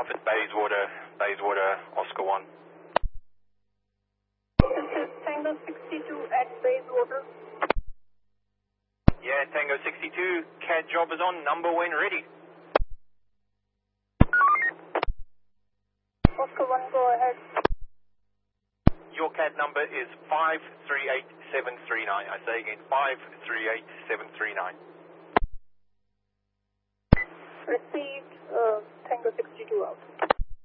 Alpha Bayswater, Oscar 1. This is Tango 62 at Bayswater. Yeah, Tango 62, CAD job is on, number when ready. Oscar 1, go ahead. Your CAD number is 538739. I say again, 538739. Received, Tango 62 out.